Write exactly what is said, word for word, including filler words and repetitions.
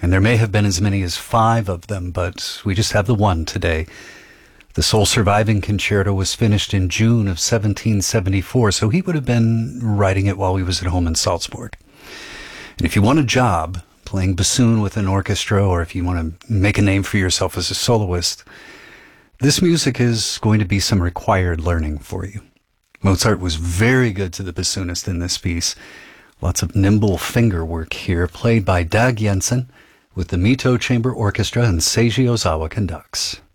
And there may have been as many as five of them, but we just have the one today. The sole surviving concerto was finished in June of seventeen seventy-four, so he would have been writing it while he was at home in Salzburg. And if you want a job playing bassoon with an orchestra, or if you want to make a name for yourself as a soloist, this music is going to be some required learning for you. Mozart was very good to the bassoonist in this piece. Lots of nimble finger work here, played by Dag Jensen with the Mito Chamber Orchestra, and Seiji Ozawa conducts.